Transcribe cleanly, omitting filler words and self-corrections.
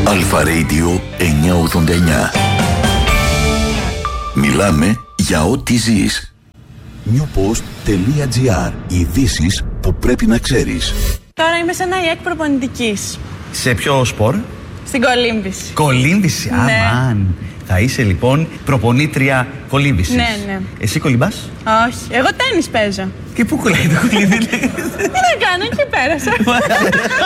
Αλφα Radio 989. Μιλάμε για ό,τι ζεις. newpost.gr. Ειδήσεις που πρέπει να ξέρεις. Τώρα είμαι σε ένα ΙΕΚ προπονητικής. Σε ποιο σπορ? Στην κολύμβηση. Κολύμβηση, Ναι. αμάν. Θα είσαι λοιπόν προπονήτρια κολύμβησης. Ναι. Εσύ κολυμπάς? Όχι, εγώ τένις παίζω. Και πού κολλάει το κολύμβη? Τι να κάνω, εκεί πέρασα.